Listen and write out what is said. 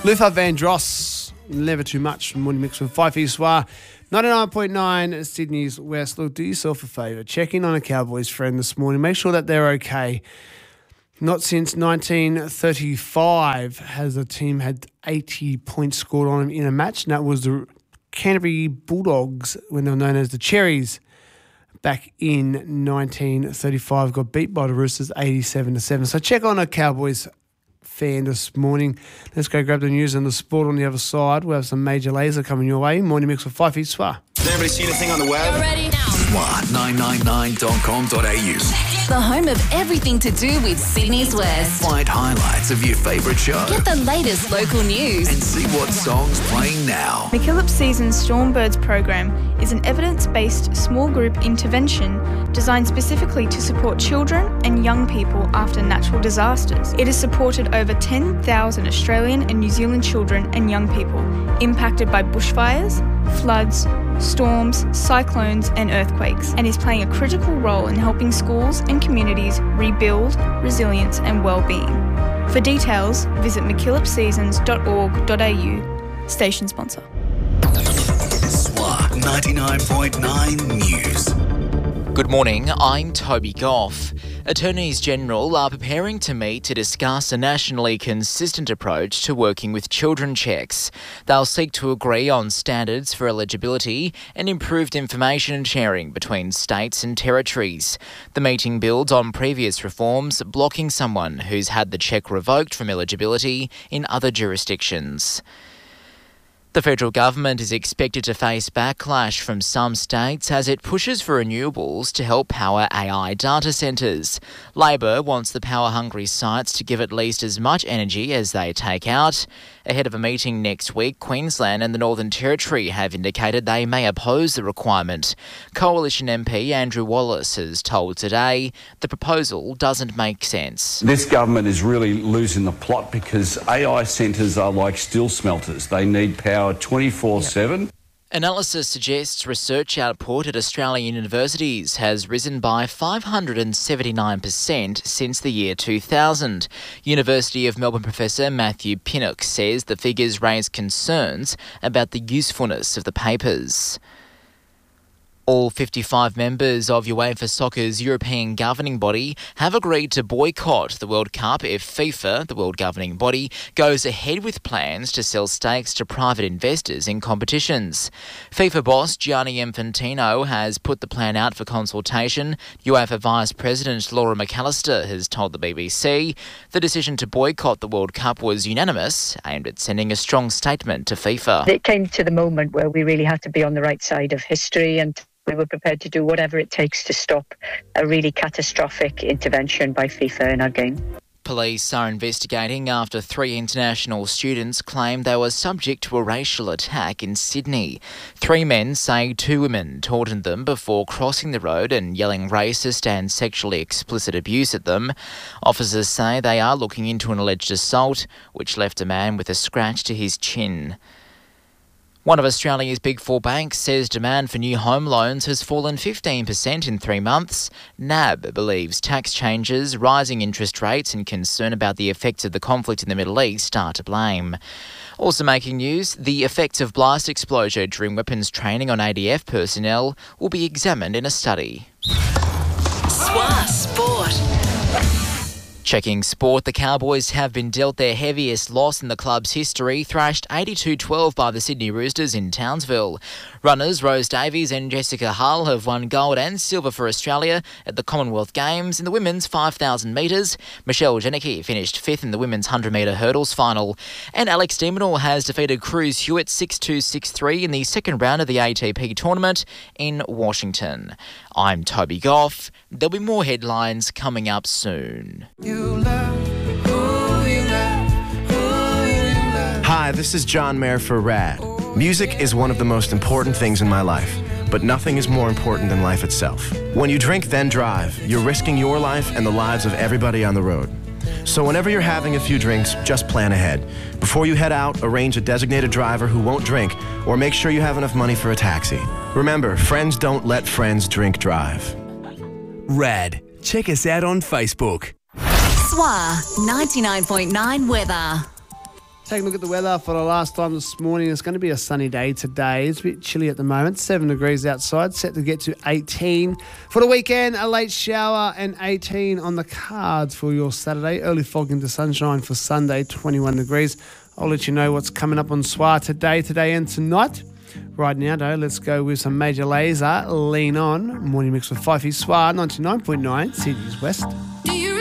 Luther Vandross, Never Too Much, morning mix with Fife Soir, 99.9 Sydney's West. Look, do yourself a favour. Check in on a Cowboys friend this morning. Make sure that they're okay. Not since 1935 has a team had 80 points scored on them in a match, and that was the Canterbury Bulldogs when they were known as the Cherries. Back in 1935, got beat by the Roosters 87-7. So check on a Cowboys fan this morning. Let's go grab the news and the sport on the other side. We'll have some major laser coming your way. Morning mix with Fife Soir. Has anybody seen anything on the web? You're ready now. Swat999.com.au. The home of everything to do with Sydney's West. Find highlights of your favourite show. Get the latest local news. And see what song's playing now. McKillop Season's Stormbirds program is an evidence-based small group intervention designed specifically to support children and young people after natural disasters. It has supported over 10,000 Australian and New Zealand children and young people impacted by bushfires, floods, storms, cyclones and earthquakes, and is playing a critical role in helping schools and communities rebuild resilience and well-being. For details, visit mckillopseasons.org.au. Station sponsor. Swat 99.9 News. Good morning, I'm Toby Goff. Attorneys General are preparing to meet to discuss a nationally consistent approach to working with children checks. They'll seek to agree on standards for eligibility and improved information sharing between states and territories. The meeting builds on previous reforms blocking someone who's had the check revoked from eligibility in other jurisdictions. The federal government is expected to face backlash from some states as it pushes for renewables to help power AI data centres. Labor wants the power-hungry sites to give at least as much energy as they take out. Ahead of a meeting next week, Queensland and the Northern Territory have indicated they may oppose the requirement. Coalition MP Andrew Wallace has told Today the proposal doesn't make sense. This government is really losing the plot because AI centres are like steel smelters. They need power 24/7. Analysis suggests research output at Australian universities has risen by 579% since the year 2000. University of Melbourne professor Matthew Pinnock says the figures raise concerns about the usefulness of the papers. All 55 members of UEFA Soccer's European governing body have agreed to boycott the World Cup if FIFA, the world governing body, goes ahead with plans to sell stakes to private investors in competitions. FIFA boss Gianni Infantino has put the plan out for consultation. UEFA Vice President Laura McAllister has told the BBC the decision to boycott the World Cup was unanimous, aimed at sending a strong statement to FIFA. It came to the moment where we really had to be on the right side of history, and we were prepared to do whatever it takes to stop a really catastrophic intervention by FIFA in our game. Police are investigating after 3 international students claimed they were subject to a racial attack in Sydney. 3 men say 2 women taunted them before crossing the road and yelling racist and sexually explicit abuse at them. Officers say they are looking into an alleged assault, which left a man with a scratch to his chin. One of Australia's Big Four banks says demand for new home loans has fallen 15% in 3 months. NAB believes tax changes, rising interest rates and concern about the effects of the conflict in the Middle East are to blame. Also making news, the effects of blast exposure during weapons training on ADF personnel will be examined in a study. Swat Sport. Checking sport, the Cowboys have been dealt their heaviest loss in the club's history, thrashed 82-12 by the Sydney Roosters in Townsville. Runners Rose Davies and Jessica Hull have won gold and silver for Australia at the Commonwealth Games in the women's 5,000 metres. Michelle Janicki finished 5th in the women's 100-metre hurdles final. And Alex de Minaur has defeated Cruz Hewitt 6-2, 6-3 in the second round of the ATP tournament in Washington. I'm Toby Goff. There'll be more headlines coming up soon. Hi, this is John Mayer for RAD. Music is one of the most important things in my life, but nothing is more important than life itself. When you drink, then drive, you're risking your life and the lives of everybody on the road. So whenever you're having a few drinks, just plan ahead. Before you head out, arrange a designated driver who won't drink, or make sure you have enough money for a taxi. Remember, friends don't let friends drink drive. RAD. Check us out on Facebook. SWA 99.9 weather. Take a look at the weather for the last time this morning. It's going to be a sunny day today. It's a bit chilly at the moment. 7 degrees outside, set to get to 18. For the weekend, a late shower and 18 on the cards for your Saturday. Early fog into sunshine for Sunday, 21 degrees. I'll let you know what's coming up on SWA today and tonight. Right now, though, let's go with some Major Lazer. Lean On. Morning mix with Fifey. SWA 99.9, Sydney's West.